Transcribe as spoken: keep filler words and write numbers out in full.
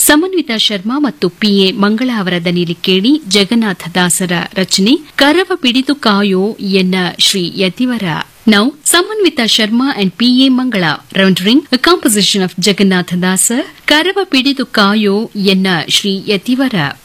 ಸಮನ್ವಿತ ಶರ್ಮಾ ಮತ್ತು ಪಿಎ ಮಂಗಳ ಅವರ ದನಿಯಲ್ಲಿ ಕೇಳಿ ಜಗನ್ನಾಥ ದಾಸರ ರಚನೆ ಕರವ ಪಿಡಿದು ಕಾಯೋ ಎನ್ನ Shri ಯತಿವರ. Now, Samanvita Sharma and P A Mangala rendering a composition of Jagannatha Dasa, Karava Pididu Kayo Yenna Shri Yativara.